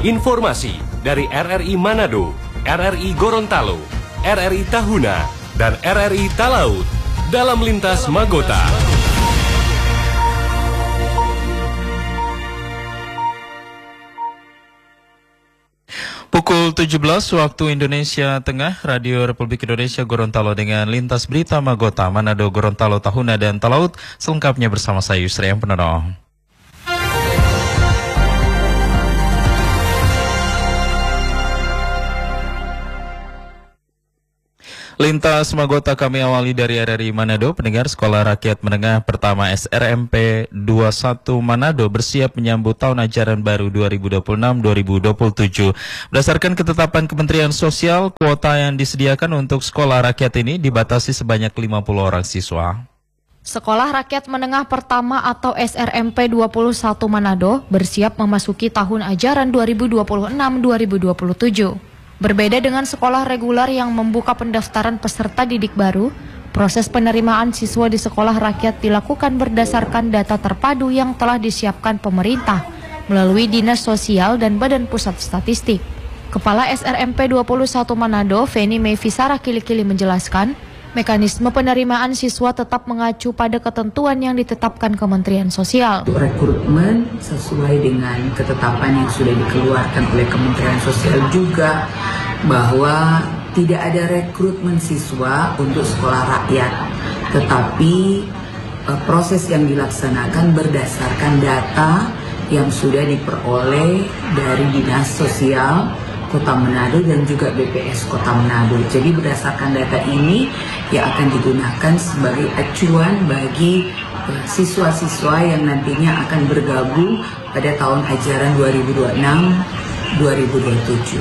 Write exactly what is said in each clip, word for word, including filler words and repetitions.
Informasi dari R R I Manado, R R I Gorontalo, R R I Tahuna, dan R R I Talaut dalam Lintas Magota. Pukul tujuh belas waktu Indonesia Tengah, Radio Republik Indonesia Gorontalo dengan Lintas Berita Magota, Manado, Gorontalo, Tahuna, dan Talaut. Selengkapnya bersama saya Yusri yang Penono. Lintas Magota kami awali dari R R I Manado. Pendengar, Sekolah Rakyat Menengah Pertama S R M P dua puluh satu Manado bersiap menyambut tahun ajaran baru dua ribu dua puluh enam dua ribu dua puluh tujuh. Berdasarkan ketetapan Kementerian Sosial, kuota yang disediakan untuk sekolah rakyat ini dibatasi sebanyak lima puluh orang siswa. Sekolah Rakyat Menengah Pertama atau S R M P dua puluh satu Manado bersiap memasuki tahun ajaran dua ribu dua puluh enam dua ribu dua puluh tujuh. Berbeda dengan sekolah reguler yang membuka pendaftaran peserta didik baru, proses penerimaan siswa di sekolah rakyat dilakukan berdasarkan data terpadu yang telah disiapkan pemerintah melalui Dinas Sosial dan Badan Pusat Statistik. Kepala S R M P dua puluh satu Manado, Feni Mevisara Kili-Kili menjelaskan, mekanisme penerimaan siswa tetap mengacu pada ketentuan yang ditetapkan Kementerian Sosial. Rekrutmen sesuai dengan ketetapan yang sudah dikeluarkan oleh Kementerian Sosial juga, bahwa tidak ada rekrutmen siswa untuk sekolah rakyat, tetapi eh, proses yang dilaksanakan berdasarkan data yang sudah diperoleh dari Dinas Sosial Kota Manado dan juga B P S Kota Manado. Jadi berdasarkan data ini yang akan digunakan sebagai acuan bagi siswa-siswa yang nantinya akan bergabung pada tahun ajaran dua ribu dua puluh enam dua ribu dua puluh tujuh.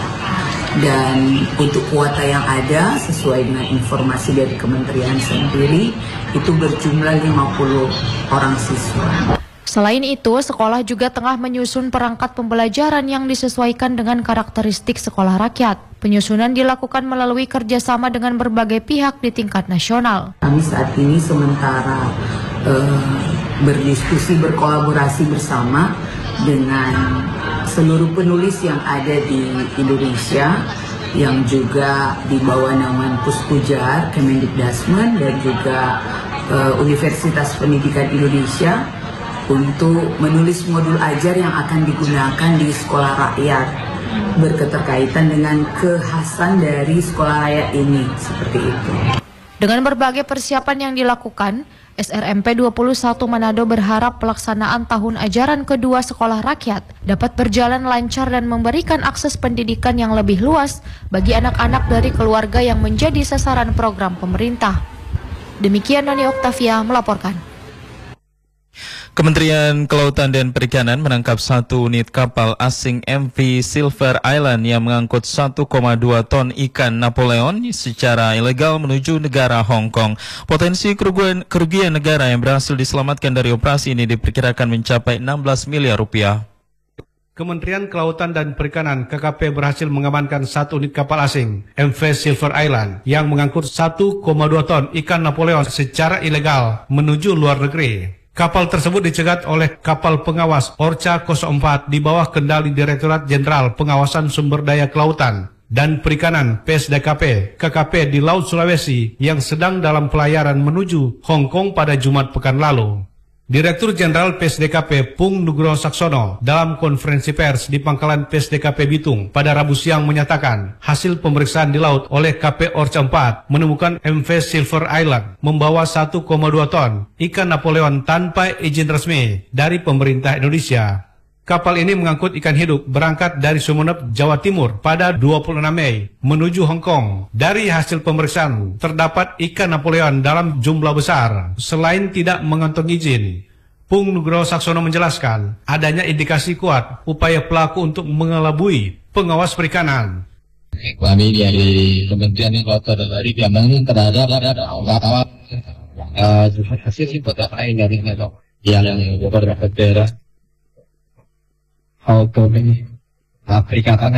Dan untuk kuota yang ada sesuai dengan informasi dari kementerian sendiri itu berjumlah lima puluh orang siswa. Selain itu, sekolah juga tengah menyusun perangkat pembelajaran yang disesuaikan dengan karakteristik sekolah rakyat. Penyusunan dilakukan melalui kerjasama dengan berbagai pihak di tingkat nasional. Kami saat ini sementara eh, berdiskusi, berkolaborasi bersama dengan seluruh penulis yang ada di Indonesia, yang juga di bawah naungan Puskujar, Kemendikbudrismen, dan juga uh, Universitas Pendidikan Indonesia untuk menulis modul ajar yang akan digunakan di sekolah rakyat berketerkaitan dengan kekhasan dari sekolah rakyat ini, seperti itu. Dengan berbagai persiapan yang dilakukan, S R M P dua puluh satu Manado berharap pelaksanaan tahun ajaran kedua sekolah rakyat dapat berjalan lancar dan memberikan akses pendidikan yang lebih luas bagi anak-anak dari keluarga yang menjadi sasaran program pemerintah. Demikian Noni Oktavia melaporkan. Kementerian Kelautan dan Perikanan menangkap satu unit kapal asing M V Silver Island yang mengangkut satu koma dua ton ikan Napoleon secara ilegal menuju negara Hong Kong. Potensi kerugian, kerugian negara yang berhasil diselamatkan dari operasi ini diperkirakan mencapai enam belas miliar rupiah. Kementerian Kelautan dan Perikanan K K P berhasil mengamankan satu unit kapal asing M V Silver Island yang mengangkut satu koma dua ton ikan Napoleon secara ilegal menuju luar negeri. Kapal tersebut dicegat oleh kapal pengawas Orca nol empat di bawah kendali Direktorat Jenderal Pengawasan Sumber Daya Kelautan dan Perikanan P S D K P K K P di Laut Sulawesi yang sedang dalam pelayaran menuju Hong Kong pada Jumat pekan lalu. Direktur Jenderal P S D K P Pung Nugroho Saksono dalam konferensi pers di Pangkalan P S D K P Bitung pada Rabu siang menyatakan hasil pemeriksaan di laut oleh K P Orca empat menemukan M V Silver Island membawa satu koma dua ton ikan Napoleon tanpa izin resmi dari pemerintah Indonesia. Kapal ini mengangkut ikan hidup berangkat dari Sumeneb, Jawa Timur pada dua puluh enam Mei menuju Hong Kong. Dari hasil pemeriksaan terdapat ikan Napoleon dalam jumlah besar selain tidak mengantongi izin. Pung Nugroho Saksono menjelaskan adanya indikasi kuat upaya pelaku untuk mengelabui pengawas perikanan. Kami dari Kementerian Kelautan dan Perikanan terhadap wartawan hasil beberapa dari yang beberapa daerah Hongkong ini perikatan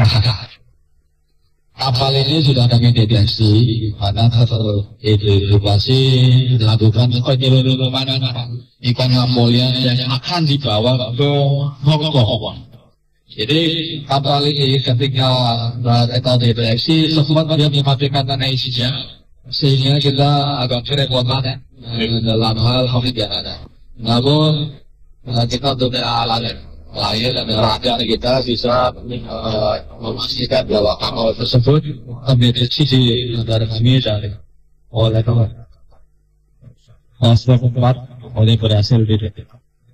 kapal ini sudah kami deteksi karena evaluasi dilakukan ikan Napoleon yang akan dibawa ke Hongkong. Jadi apalagi ketika mereka deteksi sempat dia menghadirkan tanah isinya, sehingga kita agak kerepotan ya dalam hal pembicaraan. Namun kita sudah alat lain dan rakyat kita bisa uh, memastikan bahwa kapal tersebut terdeteksi di negara kami dari oleh kawan. Master keempat oleh berhasil dideteksi.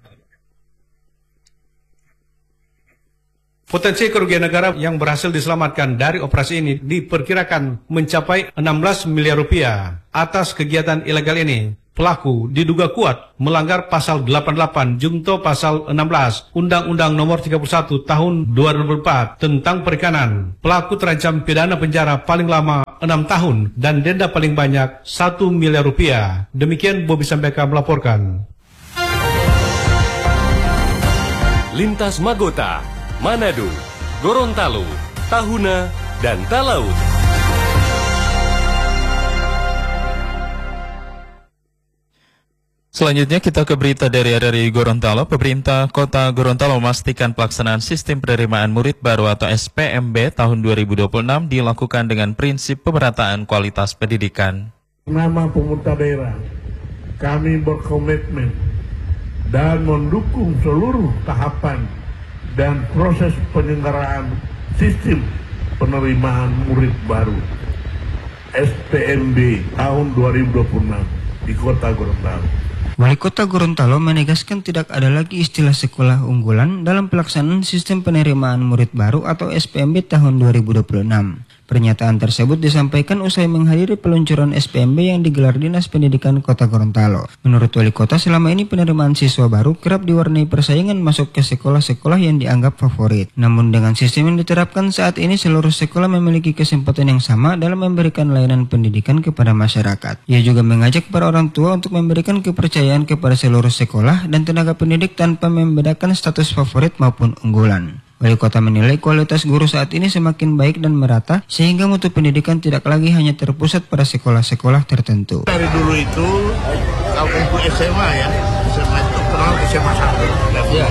Potensi kerugian negara yang berhasil diselamatkan dari operasi ini diperkirakan mencapai enam belas miliar rupiah. Atas kegiatan ilegal ini, pelaku diduga kuat melanggar pasal delapan puluh delapan Junto pasal enam belas Undang-Undang Nomor tiga puluh satu Tahun dua ribu empat tentang perikanan. Pelaku terancam pidana penjara paling lama enam tahun dan denda paling banyak satu miliar rupiah. Demikian Bobi Sambeka melaporkan. Lintas Magota, Manado, Gorontalo, Tahuna, dan Talaut. Selanjutnya kita ke berita dari R R I Gorontalo. Pemerintah Kota Gorontalo memastikan pelaksanaan sistem penerimaan murid baru atau S P M B tahun dua ribu dua puluh enam dilakukan dengan prinsip pemerataan kualitas pendidikan. Nama pemerintah daerah, kami berkomitmen dan mendukung seluruh tahapan dan proses penyelenggaraan sistem penerimaan murid baru S P M B tahun dua ribu dua puluh enam di Kota Gorontalo. Wali Kota Gorontalo menegaskan tidak ada lagi istilah sekolah unggulan dalam pelaksanaan sistem penerimaan murid baru atau S P M B tahun dua ribu dua puluh enam. Pernyataan tersebut disampaikan usai menghadiri peluncuran S P M B yang digelar Dinas Pendidikan Kota Gorontalo. Menurut Wali Kota, selama ini penerimaan siswa baru kerap diwarnai persaingan masuk ke sekolah-sekolah yang dianggap favorit. Namun dengan sistem yang diterapkan saat ini, seluruh sekolah memiliki kesempatan yang sama dalam memberikan layanan pendidikan kepada masyarakat. Ia juga mengajak para orang tua untuk memberikan kepercayaan kepada seluruh sekolah dan tenaga pendidik tanpa membedakan status favorit maupun unggulan. Wali Kota menilai kualitas guru saat ini semakin baik dan merata sehingga mutu pendidikan tidak lagi hanya terpusat pada sekolah-sekolah tertentu. Dari dulu itu, kalau untuk S M A ya, S M A itu kenal S M A satu. Ya.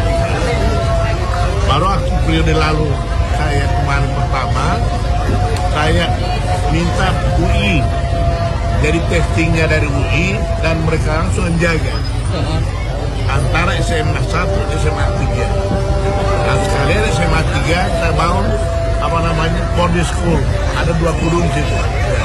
Baru aku periode lalu, saya kemarin pertama, saya minta U I, jadi testingnya dari U I dan mereka langsung menjaga antara S M A satu dan S M A tiga. Nah sekalian S M A tiga kita bangun apa namanya boarding school, ada dua kurung situ,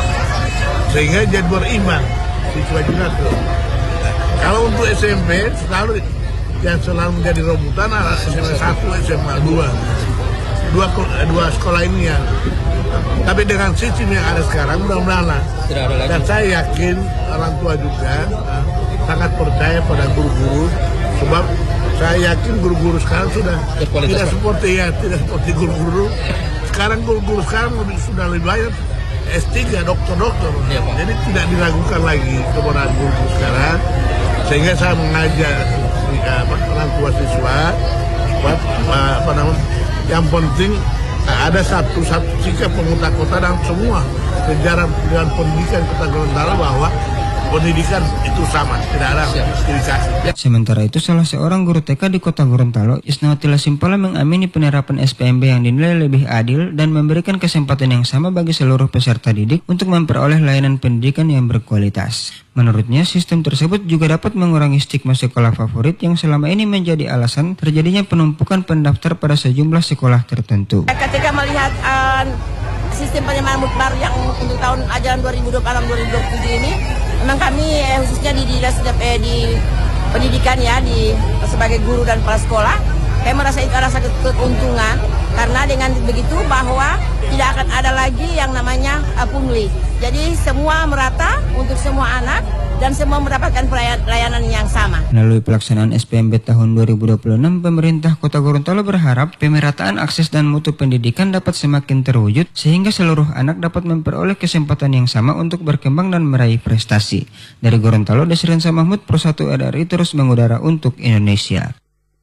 sehingga jadi beriman siswa juga tuh. Kalau untuk S M P selalu yang selalu menjadi rebutan adalah S M A satu, S M A dua, dua dua sekolah ini ya. Tapi dengan sistem yang ada sekarang mudah-mudahan lah. Dan saya yakin orang tua juga uh, sangat percaya pada guru-guru, sebab saya yakin guru-guru sekarang sudah tidak seperti ya, tidak seperti guru-guru sekarang. Guru-guru sekarang lebih, sudah lebih banyak S tiga, dokter-dokter. Ya, jadi tidak diragukan lagi keberadaan guru-guru sekarang. Sehingga saya mengajak apa, orang tua siswa, apa, apa namanya, yang penting ada satu satu sikap pemerintah kota dan semua sejarah dengan pendidikan Kota Gorontalo bahwa pendidikan itu sama, tidak ada diskriminasi. Sementara itu, salah seorang guru T K di Kota Gorontalo, Isnawati Lasimpala, mengamini penerapan S P M B yang dinilai lebih adil dan memberikan kesempatan yang sama bagi seluruh peserta didik untuk memperoleh layanan pendidikan yang berkualitas. Menurutnya, sistem tersebut juga dapat mengurangi stigma sekolah favorit yang selama ini menjadi alasan terjadinya penumpukan pendaftar pada sejumlah sekolah tertentu. Ketika melihat uh, sistem penerimaan murid baru yang untuk tahun ajaran dua ribu dua puluh enam dua ribu dua puluh tujuh ini, memang kami eh, khususnya di dinas eh, di pendidikan ya, di sebagai guru dan kepala sekolah, kami merasa itu ada satu keuntungan karena dengan begitu bahwa tidak akan ada lagi yang namanya uh, pungli. Jadi semua merata untuk semua anak dan semua mendapatkan pelayanan yang sama. Melalui pelaksanaan S P M B tahun dua ribu dua puluh enam, pemerintah Kota Gorontalo berharap pemerataan akses dan mutu pendidikan dapat semakin terwujud sehingga seluruh anak dapat memperoleh kesempatan yang sama untuk berkembang dan meraih prestasi. Dari Gorontalo, Desrensa Mahmud, Pro satu R R I terus mengudara untuk Indonesia.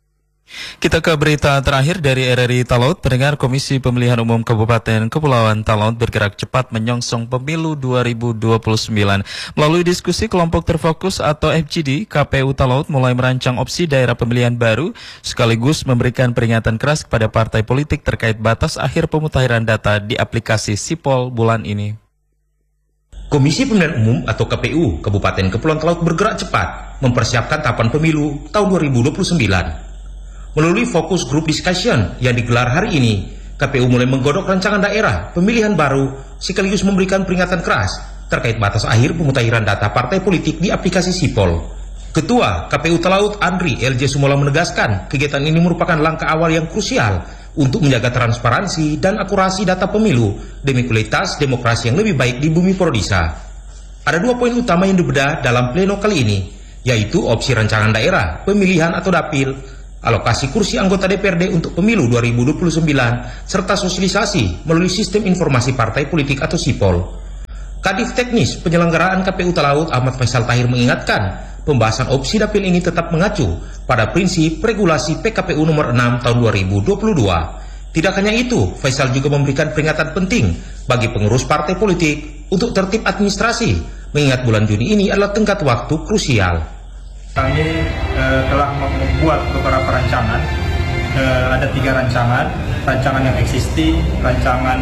Kita ke berita terakhir dari R R I Talaut. Pendengar, Komisi Pemilihan Umum Kabupaten Kepulauan Talaut bergerak cepat menyongsong pemilu dua ribu dua puluh sembilan. Melalui diskusi kelompok terfokus atau F G D, K P U Talaut mulai merancang opsi daerah pemilihan baru sekaligus memberikan peringatan keras kepada partai politik terkait batas akhir pemutahiran data di aplikasi Sipol bulan ini. Komisi Pemilihan Umum atau K P U Kabupaten Kepulauan Talaut bergerak cepat mempersiapkan tahapan pemilu tahun dua ribu dua puluh sembilan. Melalui fokus group discussion yang digelar hari ini, K P U mulai menggodok rancangan daerah pemilihan baru sekaligus memberikan peringatan keras terkait batas akhir pemutahiran data partai politik di aplikasi Sipol. Ketua K P U Talaut Andri L J Sumola menegaskan kegiatan ini merupakan langkah awal yang krusial untuk menjaga transparansi dan akurasi data pemilu demi kualitas demokrasi yang lebih baik di bumi Prodisa. Ada dua poin utama yang dibedah dalam pleno kali ini, yaitu opsi rancangan daerah, pemilihan atau dapil, alokasi kursi anggota D P R D untuk pemilu dua ribu dua puluh sembilan, serta sosialisasi melalui sistem informasi partai politik atau Sipol. Kadif Teknis Penyelenggaraan K P U Talaut Ahmad Faisal Tahir mengingatkan, pembahasan opsi dapil ini tetap mengacu pada prinsip regulasi P K P U nomor enam tahun dua ribu dua puluh dua. Tidak hanya itu, Faisal juga memberikan peringatan penting bagi pengurus partai politik untuk tertib administrasi, mengingat bulan Juni ini adalah tenggat waktu krusial. Kami eh, telah membuat beberapa rancangan, eh, ada tiga rancangan, rancangan yang existing, rancangan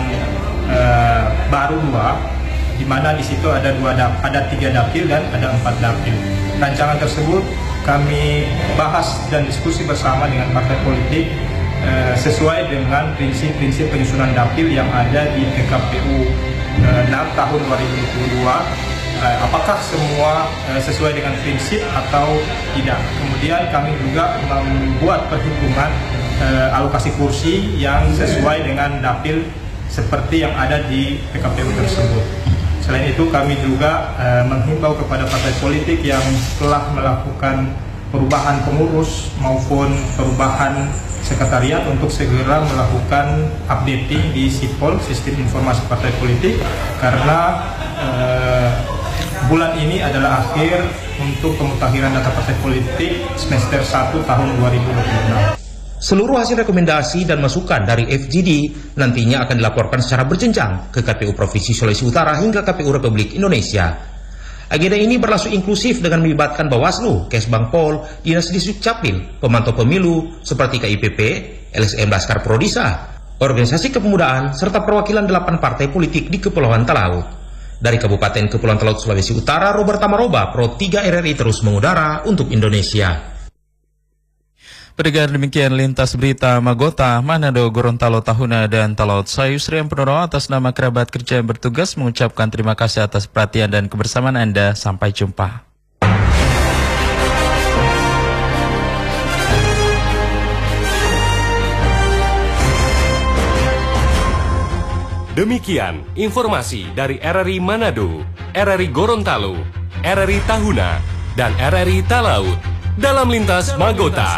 eh, baru dua, di mana di situ ada dua dap, ada tiga dapil dan ada empat dapil. Rancangan tersebut kami bahas dan diskusi bersama dengan partai politik eh, sesuai dengan prinsip-prinsip penyusunan dapil yang ada di P K P U eh, enam tahun dua ribu dua puluh dua. Apakah semua sesuai dengan prinsip atau tidak. Kemudian kami juga membuat perhitungan uh, alokasi kursi yang sesuai dengan dapil seperti yang ada di P K P U tersebut. Selain itu kami juga uh, menghimbau kepada partai politik yang telah melakukan perubahan pengurus maupun perubahan sekretariat untuk segera melakukan updating di Sipol, sistem informasi partai politik, karena uh, bulan ini adalah akhir untuk pemutakhiran data partai politik semester satu tahun dua ribu dua puluh enam. Seluruh hasil rekomendasi dan masukan dari F G D nantinya akan dilaporkan secara berjenjang ke K P U Provinsi Sulawesi Utara hingga K P U Republik Indonesia. Agenda ini berlangsung inklusif dengan melibatkan Bawaslu, Kesbangpol, Dinas Disdukcapil, pemantau pemilu seperti K I P P, L S M Laskar Prodisa, organisasi kepemudaan, serta perwakilan delapan partai politik di Kepulauan Talaut. Dari Kabupaten Kepulauan Talaut Sulawesi Utara, Robert Tamaroba, Pro tiga R R I terus mengudara untuk Indonesia. Pendengar, demikian lintas berita Magota, Manado, Gorontalo, Tahuna, dan Talaut. Saya Yusri Purnomo atas nama kerabat kerja yang bertugas mengucapkan terima kasih atas perhatian dan kebersamaan Anda. Sampai jumpa. Demikian informasi dari R R I Manado, R R I Gorontalo, R R I Tahuna, dan R R I Talaut dalam lintas Magota.